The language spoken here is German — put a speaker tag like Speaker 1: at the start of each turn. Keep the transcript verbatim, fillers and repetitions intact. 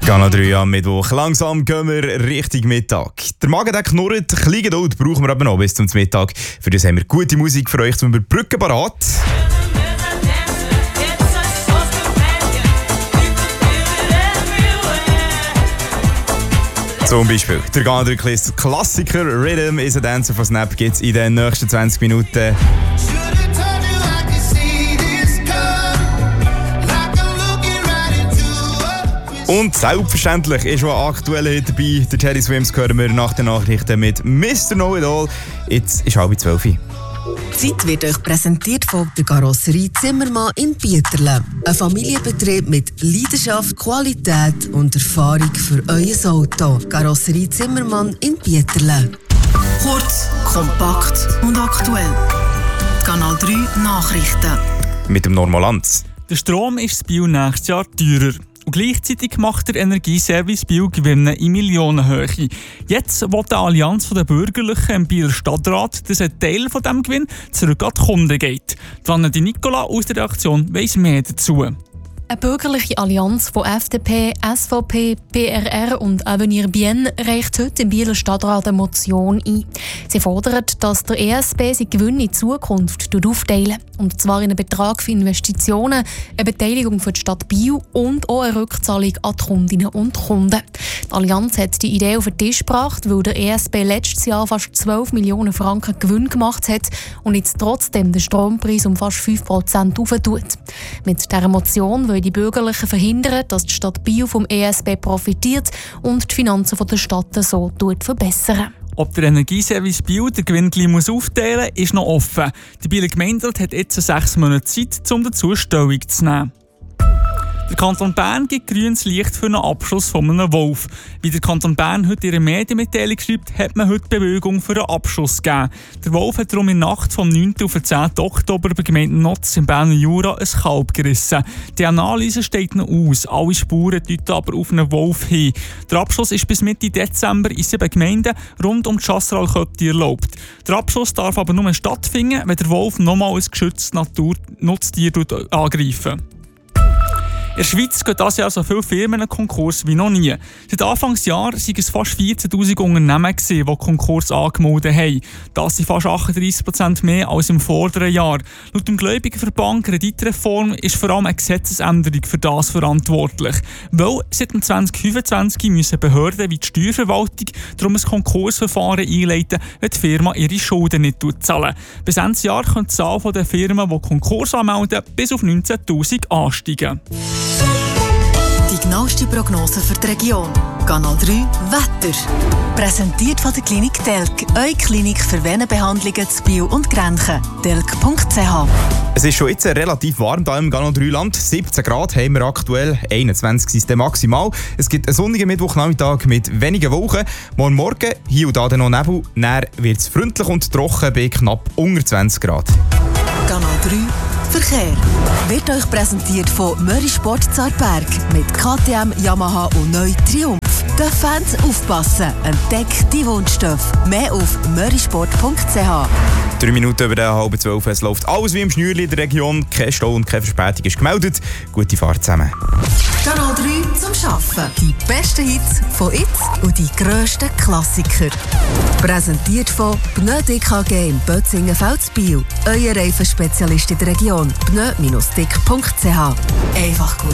Speaker 1: Kanal drei am Mittwoch. Langsam gehen wir Richtung Mittag. Der Magen der knurrt, ein bisschen Geduld brauchen wir aber noch bis zum Mittag. Für das haben wir gute Musik für euch zum Überbrücken parat. Zum Beispiel der Kanal drei Klassiker Rhythm is a Dancer von Snap gibt es in den nächsten zwanzig Minuten. Und selbstverständlich ist schon ein aktueller Hit dabei. Der Teddy Swims hören wir nach den Nachrichten mit Mister Know-It-All. Jetzt ist halb zwölf.
Speaker 2: Die Zeit wird euch präsentiert von der Karosserie Zimmermann in Bieterle. Ein Familienbetrieb mit Leidenschaft, Qualität und Erfahrung für euer Auto. Karosserie Zimmermann in Bieterle.
Speaker 3: Kurz, kompakt und aktuell. Kanal drei Nachrichten.
Speaker 1: Mit dem Normalanz.
Speaker 4: Der Strom ist in Biel nächstes Jahr teurer. Und gleichzeitig macht der Energieservice Biel Gewinne in Millionenhöhe. Jetzt will die Allianz der Bürgerlichen im Bieler Stadtrat, dass ein Teil von diesem Gewinn zurück an die Kunden geht. Dran die Nicola aus der Redaktion weiss mehr dazu.
Speaker 5: Eine bürgerliche Allianz von F D P, S V P, P R R und Avenir Bienne reicht heute im Bieler Stadtrat eine Motion ein. Sie fordert, dass der E S B seine Gewinne in Zukunft aufteilen. Und zwar in einen Betrag für Investitionen, eine Beteiligung für die Stadt Biel und auch eine Rückzahlung an die Kundinnen und Kunden. Die Allianz hat die Idee auf den Tisch gebracht, weil der E S B letztes Jahr fast zwölf Millionen Franken Gewinn gemacht hat und jetzt trotzdem den Strompreis um fast fünf Prozent aufentut. Mit dieser Motion will die Bürgerlichen verhindern, dass die Stadt Biel vom E S B profitiert und die Finanzen der Stadt so verbessern.
Speaker 4: Ob der Energieservice Biel den Gewinn gleich aufteilen muss, ist noch offen. Der Bieler Gemeinderat hat jetzt sechs Monate Zeit, um dazu Stellung zu nehmen. Der Kanton Bern gibt grünes Licht für einen Abschuss von einem Wolf. Wie der Kanton Bern heute ihre Medienmitteilung schreibt, hat man heute Bewilligung für einen Abschuss gegeben. Der Wolf hat darum in der Nacht vom neunten auf den zehnten Oktober bei der Gemeinde Notz im Berner Jura ein Kalb gerissen. Die Analyse steht noch aus. Alle Spuren deuten aber auf einen Wolf hin. Der Abschuss ist bis Mitte Dezember in sieben Gemeinden rund um die Chasseral-Köpfe erlaubt. Der Abschuss darf aber nur stattfinden, wenn der Wolf nochmal ein geschütztes Naturnutztier angreift. In der Schweiz gehen dieses Jahr so viele Firmen in Konkurs wie noch nie. Seit Anfangsjahr waren es fast vierzehntausend Unternehmen, die Konkurs angemeldet haben. Das sind fast achtunddreissig Prozent mehr als im vorderen Jahr. Laut dem Gläubigerverband Kreditreform ist vor allem eine Gesetzesänderung für das verantwortlich. Weil seit zwanzig fünfundzwanzig müssen Behörden wie die Steuerverwaltung darum ein Konkursverfahren einleiten, wenn die Firma ihre Schulden nicht zahlen. Bis Ende Jahr kann die Zahl der Firmen, die Konkurs anmelden, bis auf neunzehntausend ansteigen.
Speaker 3: Die genaueste Prognose für die Region. Kanal drei Wetter. Präsentiert von der Klinik Telk. Eure Klinik für Venenbehandlungen zu Biel und Grenchen. telk punkt c h.
Speaker 1: Es ist schon jetzt relativ warm hier im Kanal drei Land. siebzehn Grad haben wir aktuell, einundzwanzig ist maximal. Es gibt einen sonnigen Mittwochnachmittag mit wenigen Wolken. Morgen Morgen hier und da dann noch Nebel. Dann wird es freundlich und trocken bei knapp unter zwanzig Grad.
Speaker 3: Kanal drei Verkehr wird euch präsentiert von Möri Sport Zarberg mit K T M, Yamaha und neu Triumph. Den Fans aufpassen, entdeckt die Wunschstoff. Mehr auf mörisport punkt c h.
Speaker 1: Drei Minuten über den halben zwölf. Es läuft alles wie im Schnürli in der Region. Kein Stau und keine Verspätung ist gemeldet. Gute Fahrt zusammen.
Speaker 3: Kanal drei zum Arbeiten. Die besten Hits von jetzt und die grössten Klassiker. Präsentiert von Pneu D K G in Bötzingen-Veldsbiel. Euer Reifenspezialist in der Region. pneu Bindestrich dick punkt c h. Einfach gut.